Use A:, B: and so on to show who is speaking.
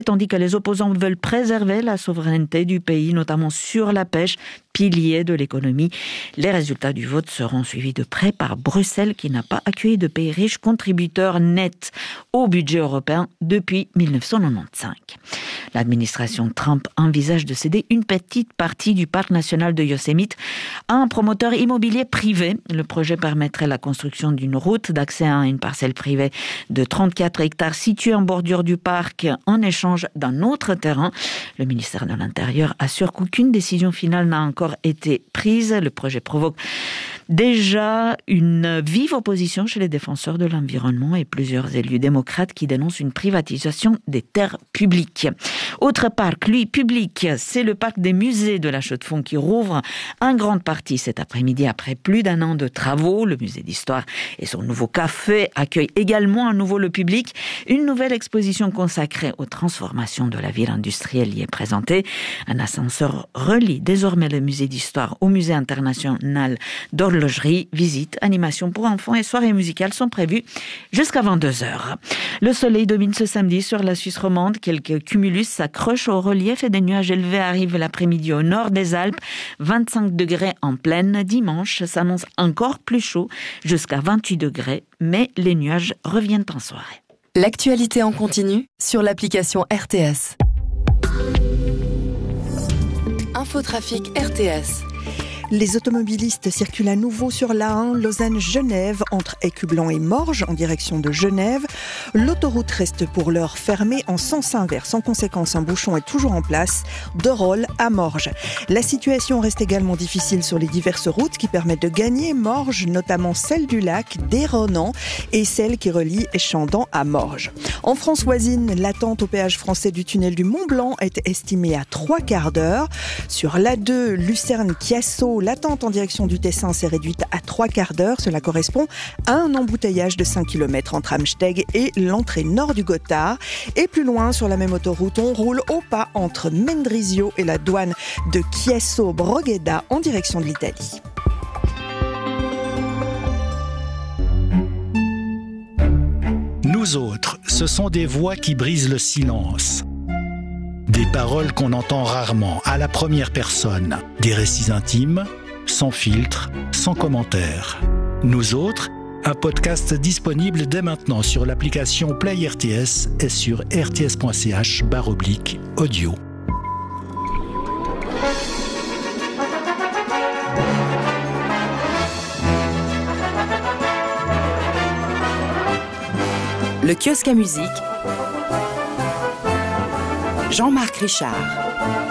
A: tandis que les opposants veulent préserver la souveraineté du pays, notamment sur la pêche, pilier de l'économie. Les résultats du vote seront suivis de près par Bruxelles, qui n'a pas accueilli de pays riches contributeurs nets au budget européen depuis 1995. L'administration Trump envisage de céder une petite partie du parc national de Yosemite à un promoteur immobilier privé. Le projet permettrait la construction d'une route d'accès à une parcelle privée de 34 hectares située en bordure du parc en échange d'un autre terrain. Le ministère de l'Intérieur assure qu'aucune décision finale n'a encore été prise. Le projet provoque déjà une vive opposition chez les défenseurs de l'environnement et plusieurs élus démocrates qui dénoncent une privatisation des terres publiques. Autre parc, lui, public, c'est le parc des musées de la Chaux-de-Fonds qui rouvre en grande partie cet après-midi après plus d'un an de travaux. Le musée d'histoire et son nouveau café accueillent également à nouveau le public. Une nouvelle exposition consacrée aux transformations de la ville industrielle y est présentée. Un ascenseur relie désormais le musée d'histoire au musée international d'horlogerie. Visites, animations pour enfants et soirées musicales sont prévues jusqu'à 22h. Le soleil domine ce samedi sur la Suisse romande. Quelques cumulus s'accrochent au relief et des nuages élevés arrivent l'après-midi au nord des Alpes. 25 degrés en plaine. Dimanche s'annonce encore plus chaud, jusqu'à 28 degrés, mais les nuages reviennent en soirée.
B: L'actualité en continu sur l'application RTS. Infotrafic RTS.
C: Les automobilistes circulent à nouveau sur l'A1 Lausanne-Genève entre Écublens et Morges en direction de Genève. L'autoroute reste pour l'heure fermée en sens inverse. En conséquence, un bouchon est toujours en place de Rolle à Morges. La situation reste également difficile sur les diverses routes qui permettent de gagner Morges, notamment celle du lac, d'Eyronans et celle qui relie Chandon à Morges. En France voisine, l'attente au péage français du tunnel du Mont-Blanc est estimée à 3/4 d'heure. Sur l'A2 Lucerne-Chiasso, l'attente en direction du Tessin s'est réduite à 3/4 d'heure. Cela correspond à un embouteillage de 5 km entre Amsteg et l'entrée nord du Gothard. Et plus loin, sur la même autoroute, on roule au pas entre Mendrisio et la douane de Chiasso-Brogheda en direction de l'Italie.
D: Nous autres, ce sont des voix qui brisent le silence. Des paroles qu'on entend rarement, à la première personne. Des récits intimes, sans filtre, sans commentaire. Nous autres, un podcast disponible dès maintenant sur l'application Play RTS et sur rts.ch/audio.
B: Le kiosque à musique. Jean-Marc Richard.